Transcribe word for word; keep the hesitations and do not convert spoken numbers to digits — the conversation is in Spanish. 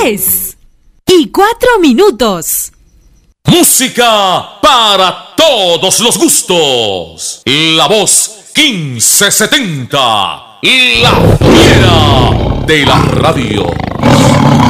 diez y cuatro minutos. Música para todos los gustos. La voz quince setenta. La fiera de la radio.